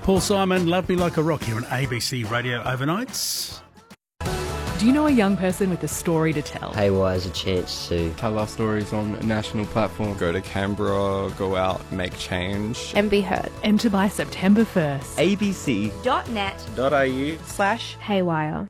Paul Simon, Love Me Like a Rock here on ABC Radio Overnights. Do you know a young person with a story to tell? Haywire is a chance to tell our stories on a national platform. Go to Canberra, go out, make change. And be heard. Enter by September 1st. abc.net.au/haywire.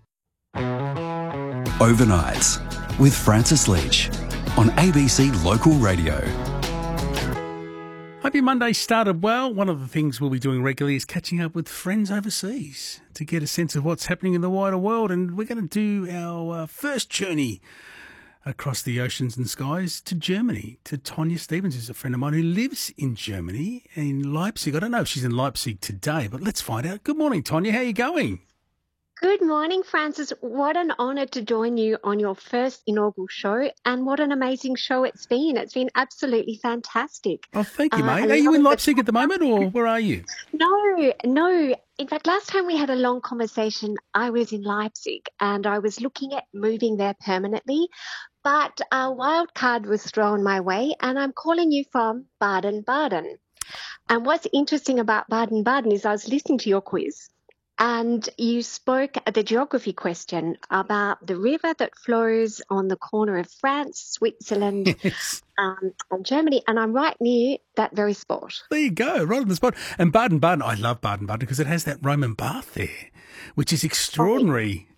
Overnights with Francis Leach on ABC Local Radio. Hope your Monday started well. One of the things we'll be doing regularly is catching up with friends overseas to get a sense of what's happening in the wider world. And we're going to do our first journey across the oceans and skies to Germany, to Tonya Stevens, who's a friend of mine who lives in Germany, in Leipzig. I don't know if she's in Leipzig today, but let's find out. Good morning, Tonya. How are you going? Good morning, Francis. What an honour to join you on your first inaugural show, and what an amazing show it's been. It's been absolutely fantastic. Oh, thank you, mate. Are you in Leipzig at the moment, or where are you? No. In fact, last time we had a long conversation, I was in Leipzig and I was looking at moving there permanently, but a wild card was thrown my way, and I'm calling you from Baden-Baden. And what's interesting about Baden-Baden is I was listening to your quiz, and you spoke at the geography question about the river that flows on the corner of France, Switzerland, Yes. and Germany. And I'm right near that very spot. There you go, right on the spot. And Baden-Baden, I love Baden-Baden because it has that Roman bath there, which is extraordinary.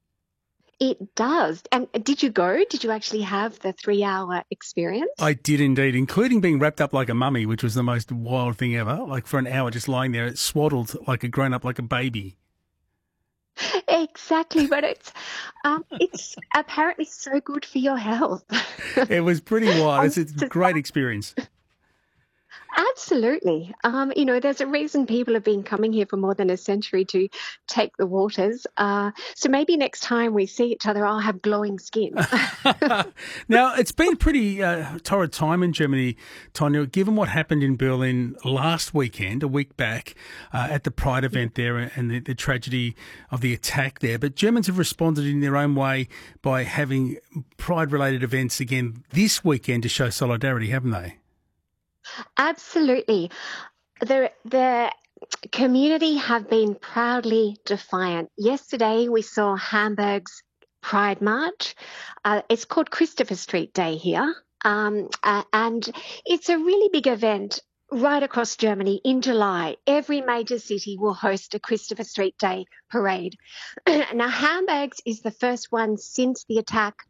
It does. And did you go? Did you actually have the 3-hour experience? I did indeed, including being wrapped up like a mummy, which was the most wild thing ever. Like for an hour just lying there, it's swaddled like a grown-up, like a baby. Exactly, but it's apparently so good for your health. It was pretty wild. It's a great experience. Absolutely. There's a reason people have been coming here for more than a century to take the waters. So maybe next time we see each other, I'll have glowing skin. Now, it's been a pretty torrid time in Germany, Tonya, given what happened in Berlin last weekend, a week back, at the Pride event there and the tragedy of the attack there. But Germans have responded in their own way by having Pride-related events again this weekend to show solidarity, haven't they? Absolutely. The community have been proudly defiant. Yesterday we saw Hamburg's Pride March. It's called Christopher Street Day here. And it's a really big event right across Germany in July. Every major city will host a Christopher Street Day parade. Now, Hamburg's is the first one since the attack